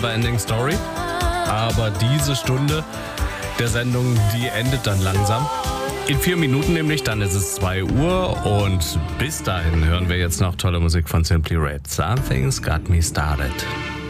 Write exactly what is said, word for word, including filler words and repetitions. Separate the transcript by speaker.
Speaker 1: Neverending Story. Aber diese Stunde der Sendung, die endet dann langsam. In vier Minuten nämlich, dann ist es zwei Uhr und bis dahin hören wir jetzt noch tolle Musik von Simply Red. Something's got me started.